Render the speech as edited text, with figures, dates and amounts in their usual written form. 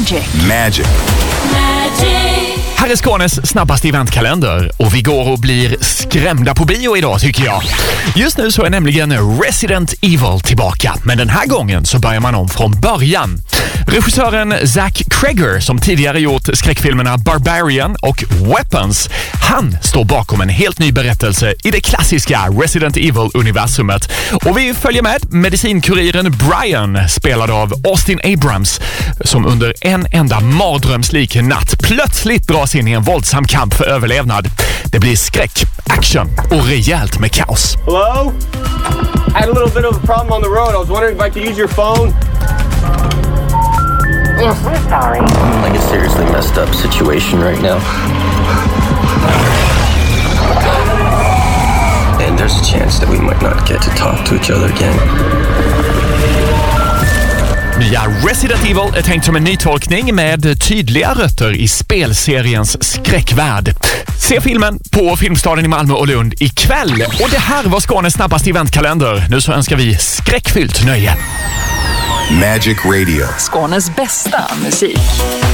Magic. Här är Skånes snabbaste eventkalender och vi går och blir skrämda på bio idag tycker jag. Just nu så är nämligen Resident Evil tillbaka, men den här gången så börjar man om från början. Regissören Zach Cregger, som tidigare gjort skräckfilmerna Barbarian och Weapons, han står bakom en helt ny berättelse i det klassiska Resident Evil-universumet. Och vi följer med medicinkuriren Brian, spelad av Austin Abrams, som under en enda mardrömslik natt plötsligt dras in i en våldsam kamp för överlevnad. Det blir skräck, action och rejält med kaos. Hello? I had a little bit of a problem on the road. I was wondering if I could use your phone. We're sorry. I'm in like a seriously messed up situation right now. And there's a chance that we might not get to talk to each other again. Nya Resident Evil är tänkt som en nytolkning med tydliga rötter i spelseriens skräckvärld. Se filmen på Filmstaden i Malmö och Lund ikväll. Och det här var Skånes snabbaste eventkalender. Nu så önskar vi skräckfyllt nöje. Magic Radio. Skånes bästa musik.